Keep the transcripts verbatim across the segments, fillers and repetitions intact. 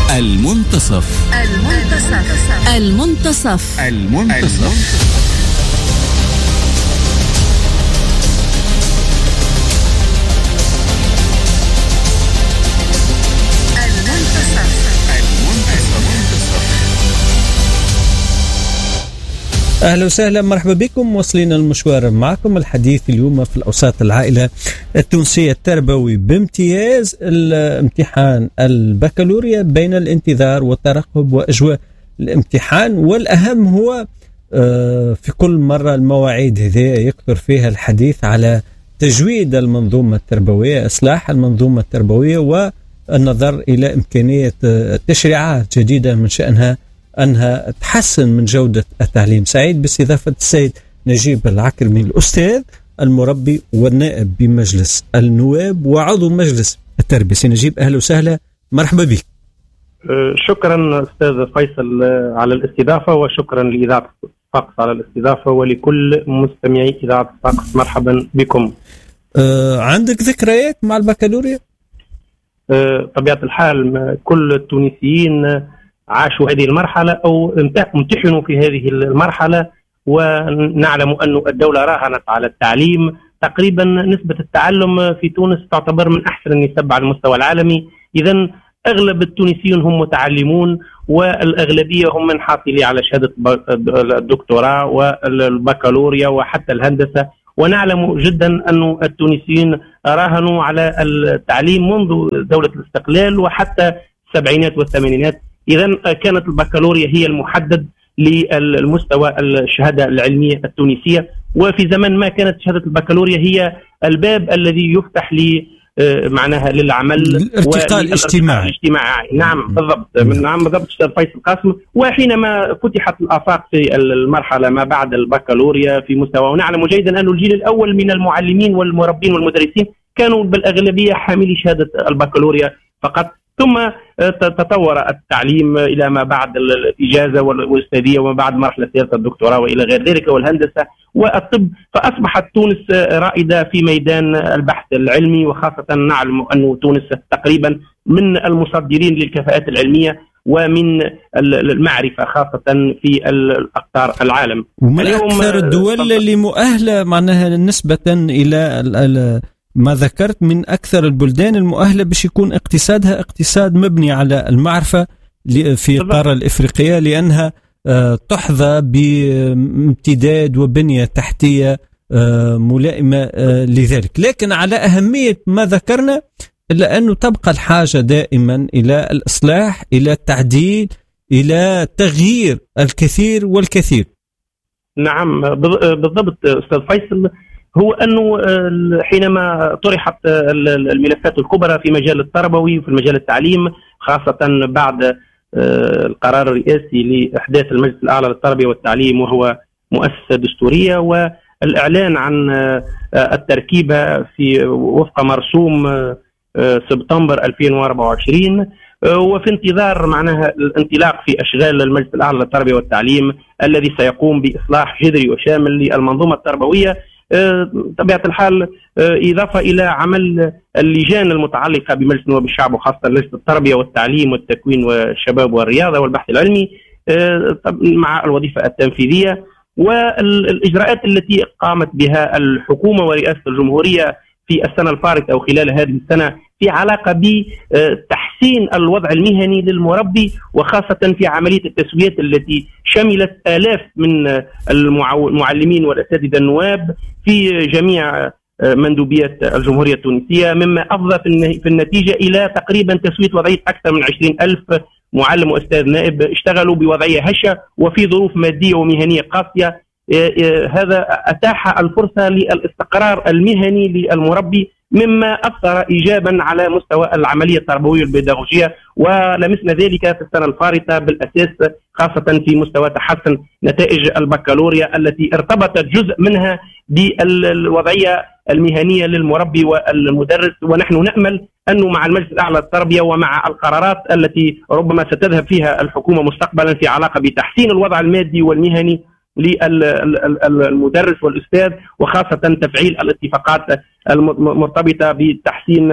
المنتصف. المنتصف. المنتصف. المنتصف. أهلا وسهلا، مرحبا بكم. واصلين المشوار معكم. الحديث اليوم في الأوساط العائلة التونسية التربوي بامتياز الامتحان البكالوريا بين الانتظار والترقب وأجواء الامتحان، والأهم هو في كل مرة المواعيد هذه يكثر فيها الحديث على تجويد المنظومة التربوية، إصلاح المنظومة التربوية والنظر إلى إمكانية تشريعات جديدة من شأنها أنها تحسن من جودة التعليم. سعيد باستضافة السيد نجيب العكرمي، الأستاذ المربي والنائب بمجلس النواب وعضو مجلس التربية. سيد نجيب أهلا وسهلا، مرحبا بك. شكرا أستاذ فيصل على الاستضافة، وشكرا لإذاعة صفاقس على الاستضافة، ولكل مستمعي إذاعة صفاقس مرحبا بكم. أه عندك ذكريات مع البكالوريا؟ أه طبيعة الحال كل التونسيين عاشوا هذه المرحلة أو امتحنوا في هذه المرحلة، ونعلم أن الدولة راهنت على التعليم. تقريبا نسبة التعلم في تونس تعتبر من أحسن النسب على المستوى العالمي، إذن أغلب التونسيين هم متعلمون، والأغلبية هم من حاصلي على شهادة الدكتوراه والبكالوريا وحتى الهندسة. ونعلم جدا أن التونسيين راهنوا على التعليم منذ دولة الاستقلال وحتى السبعينات والثمانينات. إذن كانت البكالوريا هي المحدد للمستوى الشهادة العلمية التونسية، وفي زمن ما كانت شهادة البكالوريا هي الباب الذي يفتح لي معناها للعمل الارتقاء الاجتماعي. الاجتماعي نعم بالضبط، نعم بالضبط أستاذ فيصل قاسم. وحينما فتحت الآفاق في المرحلة ما بعد البكالوريا في مستوى، ونعلم جيدا أن الجيل الأول من المعلمين والمربين والمدرسين كانوا بالأغلبية حاملي شهادة البكالوريا فقط، ثم تطور التعليم إلى ما بعد الإجازة والأستاذية وما بعد مرحلة سياسة الدكتوراه وإلى غير ذلك والهندسة والطب، فأصبحت تونس رائدة في ميدان البحث العلمي، وخاصة نعلم أن تونس تقريبا من المصدرين للكفاءات العلمية ومن المعرفة خاصة في الأقطار العالم. ومن أكثر الدول اللي مؤهلة معناها نسبة إلى ما ذكرت، من أكثر البلدان المؤهلة باش يكون اقتصادها اقتصاد مبني على المعرفة في القارة الإفريقية، لأنها تحظى بامتداد وبنية تحتية ملائمة لذلك. لكن على أهمية ما ذكرنا، إلا أنه تبقى الحاجة دائما إلى الإصلاح، إلى التعديل، إلى تغيير الكثير والكثير. نعم بالضبط أستاذ فيصل. هو أنه حينما طرحت الملفات الكبرى في مجال التربوي وفي مجال التعليم، خاصة بعد القرار الرئاسي لإحداث المجلس الأعلى للتربية والتعليم وهو مؤسسة دستورية، والإعلان عن التركيبة في وفق مرسوم سبتمبر ألفين وأربعة وعشرين، وفي انتظار معناها الانطلاق في أشغال المجلس الأعلى للتربية والتعليم الذي سيقوم بإصلاح جذري وشامل للمنظومة التربوية. طبيعة الحال إضافة إلى عمل اللجان المتعلقة بمجلس نواب الشعب، وخاصة لجنة التربية والتعليم والتكوين والشباب والرياضة والبحث العلمي مع الوظيفة التنفيذية، والإجراءات التي قامت بها الحكومة ورئاسة الجمهورية في السنة الفارطة أو خلال هذه السنة في علاقة بتحسين الوضع المهني للمربي، وخاصة في عملية التسويات التي شملت آلاف من المعلمين والأساتذة النواب في جميع مندوبيات الجمهورية التونسية، مما أفضى في النتيجة إلى تقريبا تسوية وضعية أكثر من عشرين ألف معلم وأستاذ نائب اشتغلوا بوضعية هشة وفي ظروف مادية ومهنية قاسية. هذا أتاح الفرصة للاستقرار المهني للمربي، مما أثر إيجابا على مستوى العملية التربوية والبيداغوجية، ولمسنا ذلك في السنة الفارطة بالأساس، خاصة في مستوى تحسن نتائج البكالوريا التي ارتبطت جزء منها بالوضعية المهنية للمربي والمدرس. ونحن نأمل أنه مع المجلس الأعلى للتربية ومع القرارات التي ربما ستذهب فيها الحكومة مستقبلا في علاقة بتحسين الوضع المادي والمهني للمدرس والأستاذ، وخاصة تفعيل الاتفاقات المرتبطة بتحسين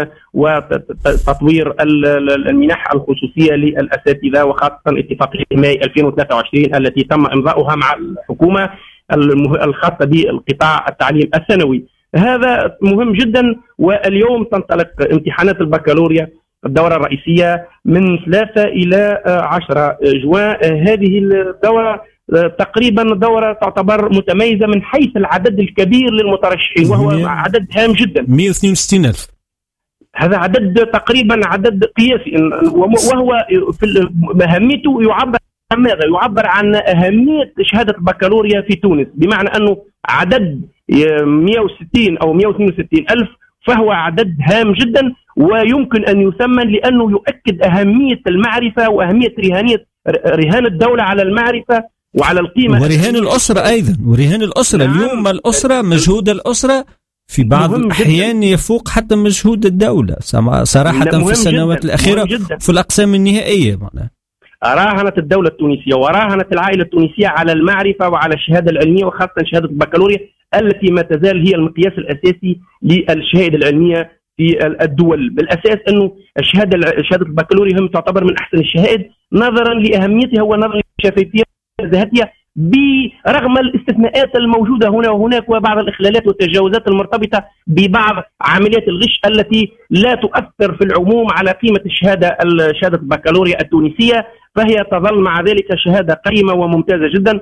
وتطوير المنح الخصوصية للأساتذة، وخاصة اتفاقية ماي ألفين وثلاثة وعشرين التي تم إمضاؤها مع الحكومة الخاصة بالقطاع التعليم الثانوي. هذا مهم جدا. واليوم تنطلق امتحانات البكالوريا الدورة الرئيسية من ثلاثة إلى عشرة جوان. هذه الدورة تقريبا دورة تعتبر متميزة من حيث العدد الكبير للمترشحين، وهو عدد هام جدا، مئة واثنين وستين ألف. هذا عدد تقريبا عدد قياسي، وهو في أهميته يعبر عن ماذا؟ يعبر عن أهمية شهادة البكالوريا في تونس، بمعنى أنه عدد مئة وستين أو مئة واثنين وستين ألف فهو عدد هام جدا، ويمكن أن يثمن لأنه يؤكد أهمية المعرفة وأهمية رهانية رهان الدولة على المعرفة وعلى القيمة، ورهان الأسرة أيضا، ورهان الأسرة. نعم. اليوم الأسرة، مجهود الأسرة في بعض الأحيان يفوق حتى مجهود الدولة صراحة في السنوات جداً. الأخيرة في الأقسام النهائية. معناها راهنت الدولة التونسية وراهنت العائلة التونسية على المعرفة وعلى الشهادة العلمية، وخاصة شهادة البكالوريا التي ما تزال هي المقياس الأساسي للشهادة العلمية في الدول. بالأساس أنه الشهادة شهادة البكالوريا هم تعتبر من أحسن الشهائد نظرا لأهميتها ونظرا لشفافيتها ذاتية، برغم الاستثناءات الموجودة هنا وهناك وبعض الإخلالات والتجاوزات المرتبطة ببعض عمليات الغش التي لا تؤثر في العموم على قيمة الشهادة شهادة البكالوريا التونسية، فهي تظل مع ذلك شهادة قيمة وممتازة جدا،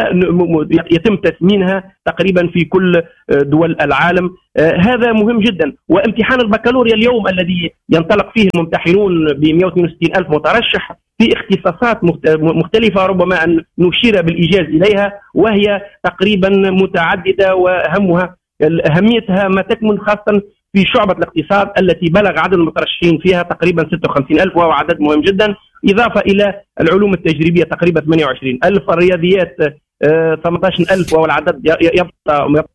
ويتم تثمينها تقريبا في كل دول العالم. هذا مهم جدا. وامتحان البكالوريا اليوم الذي ينطلق فيه الممتحنون ب مئة واثنين وستين ألف مترشح في اختصاصات مختلفة ربما أن نشير بالإيجاز إليها، وهي تقريبا متعددة، وأهمها أهميتها ما تكمن خاصة في شعبة الاقتصاد التي بلغ عدد المترشحين فيها تقريبا ستة وخمسين ألف، وهو عدد مهم جدا، إضافة إلى العلوم التجريبية تقريبا ثمانية وعشرين ألف، الرياضيات ثمانية عشر ألف، وهو العدد يبقى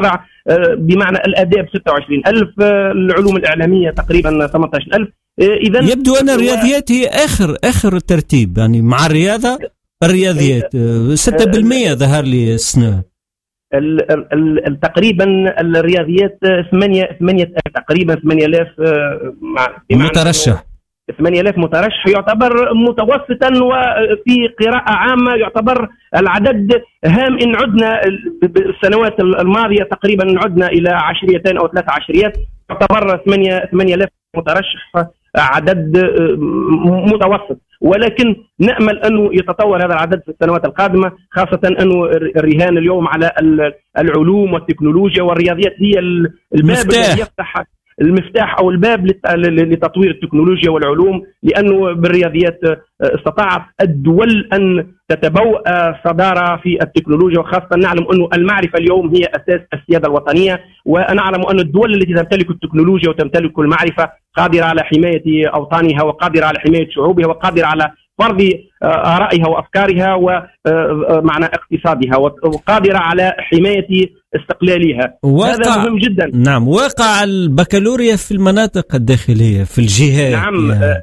بمعنى الآداب ستة وعشرين ألف، العلوم الإعلامية تقريبا ثمانية عشر ألف. إذن يبدو أن الرياضيات هي آخر آخر الترتيب، يعني مع الرياضة الرياضيات ستة بالمئة ظهر لي السنة تقريبا، الرياضيات ثمانية ثمانية تقريبا ثمانية آلاف مترشح، ثمانية آلاف مترشح يعتبر متوسطا، وفي قراءة عامة يعتبر العدد هام. إن عدنا بالسنوات الماضية تقريبا إن عدنا إلى عشريتين أو ثلاث عشريات يعتبر ثمانية آلاف مترشح عدد متوسط، ولكن نأمل أنه يتطور هذا العدد في السنوات القادمة، خاصة أنه الرهان اليوم على العلوم والتكنولوجيا والرياضيات هي الباب الذي يفتح المفتاح أو الباب لتطوير التكنولوجيا والعلوم، لأنه بالرياضيات استطاعت الدول أن تتبوأ صدارة في التكنولوجيا، وخاصة نعلم أن المعرفة اليوم هي أساس السيادة الوطنية، ونعلم أن الدول التي تمتلك التكنولوجيا وتمتلك المعرفة قادرة على حماية أوطانها، وقادرة على حماية شعوبها، وقادرة على فرض آرائها وأفكارها ومعنى اقتصادها، وقادرة على حماية استقلالها. هذا مهم جدا. نعم، واقع البكالوريا في المناطق الداخلية في الجهات. نعم، يعني.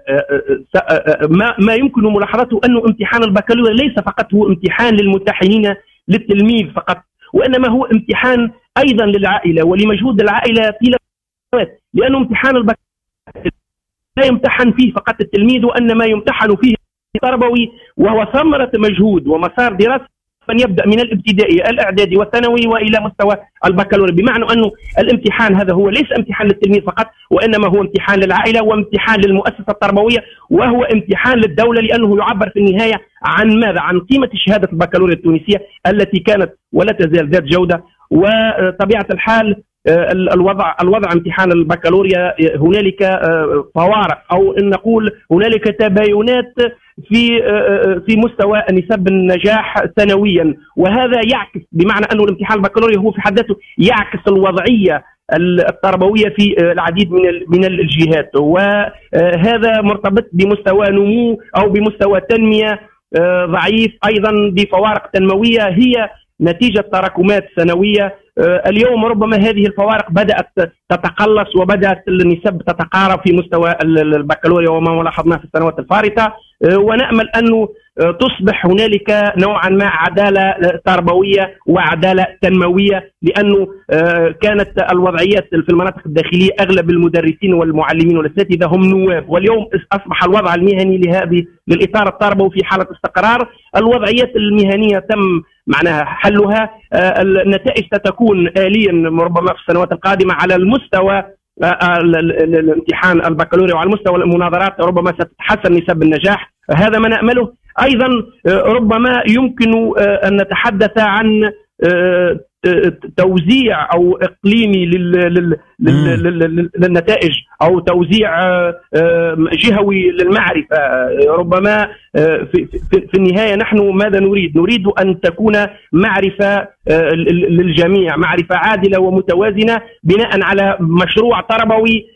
ما ما يمكن ملاحظته أنه امتحان البكالوريا ليس فقط هو امتحان للممتحنين للتلميذ فقط، وإنما هو امتحان أيضا للعائلة ولمجهود العائلة طيلة السنوات، لأنه امتحان البكالوريا لا يمتحن فيه فقط التلميذ، وإنما يمتحن فيه تربوي، وهو ثمرة مجهود ومسار دراسة من يبدأ من الابتدائي الإعدادي والثانوي وإلى مستوى البكالوريا، بمعنى أنه الامتحان هذا هو ليس امتحان للتلميذ فقط، وإنما هو امتحان للعائلة وامتحان للمؤسسة التربوية، وهو امتحان للدولة، لأنه يعبر في النهاية عن ماذا؟ عن قيمة شهادة البكالوريا التونسية التي كانت ولا تزال ذات جودة. وطبيعة الحال الوضع الوضع امتحان البكالوريا هنالك فوارق، او ان نقول هنالك تباينات في في مستوى نسب النجاح سنويا، وهذا يعكس بمعنى انه الامتحان البكالوريا هو في حد ذاته يعكس الوضعيه التربويه في العديد من من الجهات، وهذا مرتبط بمستوى نمو او بمستوى تنميه ضعيف، ايضا بفوارق تنمويه هي نتيجة تراكمات سنوية. اليوم ربما هذه الفوارق بدأت تتقلص وبدأت النسب تتقارب في مستوى البكالوريا وما لاحظناه في السنوات الفارطة، ونأمل أنه تصبح هنالك نوعا ما عدالة تربوية وعدالة تنموية، لأنه كانت الوضعيات في المناطق الداخلية أغلب المدرسين والمعلمين والأساتذة هم نواب، واليوم أصبح الوضع المهني لهذه للإطار التربوي في حالة استقرار. الوضعيات المهنية تم معناها حلها، النتائج ستكون آليا ربما في السنوات القادمة على المستوى الامتحان البكالوريا وعلى مستوى المناظرات ربما ستتحسن نسب النجاح، هذا ما نأمله. أيضا ربما يمكن أن نتحدث عن توزيع أو إقليمي للنتائج أو توزيع جهوي للمعرفة. ربما في النهاية نحن ماذا نريد؟ نريد أن تكون معرفة للجميع، معرفة عادلة ومتوازنة بناء على مشروع تربوي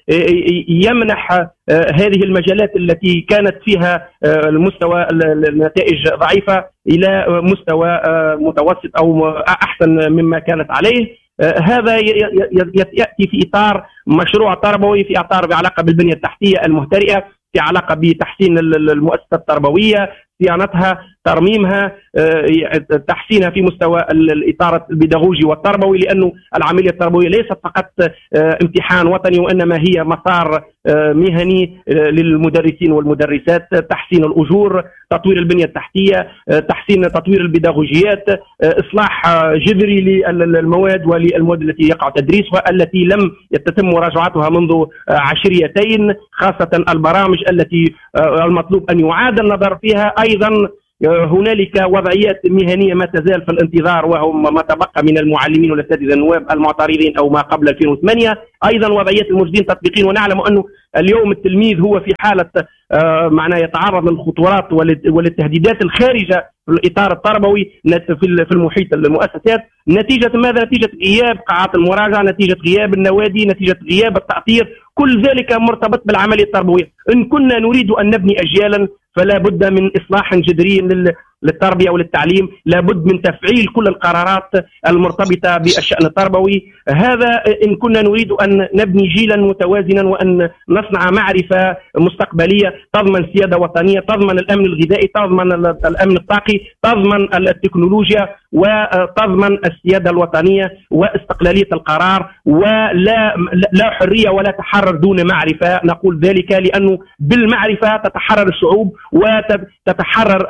يمنح هذه المجالات التي كانت فيها المستوى النتائج ضعيفة إلى مستوى متوسط أو أحسن مما كانت عليه. هذا يأتي في إطار مشروع تربوي، في إطار بعلاقة بالبنية التحتية المهترئة، في علاقة بتحسين المؤسسات التربوية، صيانتها، ترميمها، تحسينها في مستوى الإطار البيداغوجي والتربوي، لأنه العملية التربوية ليست فقط امتحان وطني وإنما هي مسار مهني للمدرسين والمدرسات، تحسين الأجور، تطوير البنية التحتية، تحسين تطوير البيداغوجيات، إصلاح جذري للمواد وللمواد التي يقع تدريسها التي لم يتم مراجعتها منذ عشريتين، خاصة البرامج التي المطلوب أن يعاد النظر فيها. أيضا هنالك وضعيات مهنية ما تزال في الانتظار، وهم ما تبقى من المعلمين والأساتذة النواب المعترضين أو ما قبل ألفين وثمانية. أيضا وضعيات المجدين تطبيقين، ونعلم أنه اليوم التلميذ هو في حالة معناه يتعرض للخطورات وللتهديدات الخارجة في الإطار التربوي في المحيط المؤسسات، نتيجة ماذا؟ نتيجة غياب قاعات المراجعة، نتيجة غياب النوادي، نتيجة غياب التأطير، كل ذلك مرتبط بالعملية التربوية. إن كنا نريد أن نبني أجيالا فلا بد من إصلاح جذري للتربية وللتعليم، لا بد من تفعيل كل القرارات المرتبطة بالشأن التربوي. هذا إن كنا نريد أن نبني جيلا متوازنا وأن نصنع معرفة مستقبلية تضمن سيادة وطنية، تضمن الأمن الغذائي، تضمن الأمن الطاقي، تضمن التكنولوجيا، وتضمن السيادة الوطنية واستقلالية القرار، ولا لا حرية ولا تحرر دون معرفة. نقول ذلك لأنه بالمعرفة تتحرر الشعوب وتتحرر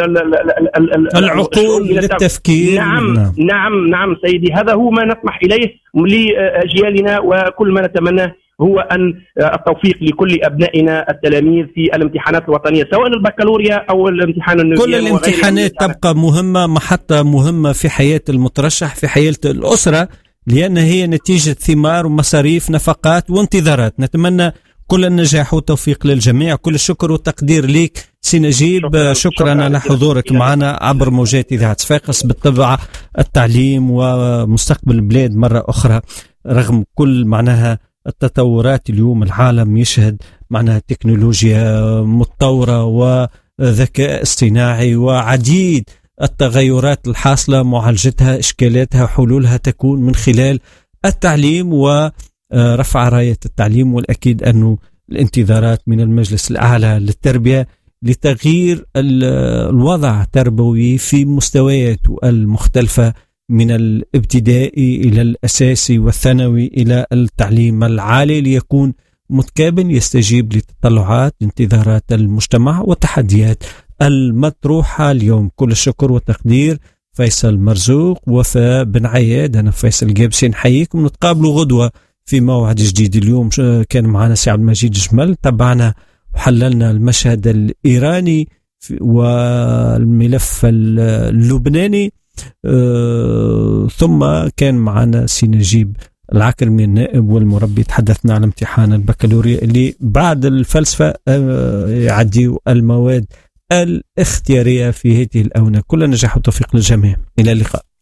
العقول للتفكير. نعم نعم نعم, نعم سيدي، هذا هو ما نطمح إليه لأجيالنا، وكل ما نتمناه هو أن التوفيق لكل أبنائنا التلاميذ في الامتحانات الوطنية، سواء البكالوريا أو الامتحان النوبي. كل الامتحانات تبقى مهمة، محطة مهمة في حياة المترشح، في حياة الأسرة، لأن هي نتيجة ثمار ومصاريف نفقات وانتظارات. نتمنى كل النجاح والتوفيق للجميع. كل الشكر والتقدير لك سي نجيب، شكرا, شكرا على حضورك معنا عبر موجات إذاعة صفاقس. بالطبع التعليم ومستقبل البلاد مرة أخرى رغم كل معناها التطورات اليوم، العالم يشهد معناها تكنولوجيا متطورة وذكاء اصطناعي وعديد التغيرات الحاصلة، معالجتها، إشكالاتها، حلولها تكون من خلال التعليم ورفع راية التعليم. والأكيد أنه الانتظارات من المجلس الأعلى للتربية لتغيير الوضع التربوي في مستوياته المختلفة من الابتدائي إلى الأساسي والثانوي إلى التعليم العالي، ليكون متكامل يستجيب لتطلعات انتظارات المجتمع والتحديات المطروحة اليوم. كل الشكر والتقدير. فيصل مرزوق، وفاء بن عياد، أنا فيصل جابسي، نحييكم. نتقابلوا غدوة في موعد جديد. اليوم كان معنا سي عبد المجيد جمل، تبعنا وحللنا المشهد الإيراني والملف اللبناني، أه ثم كان معنا سي نجيب العكرمي النائب والمربي، تحدثنا عن امتحان البكالوريا اللي بعد الفلسفة أه يعدي المواد الاختيارية في هذه الآونة. كل نجاح وتوفيق للجميع، إلى اللقاء.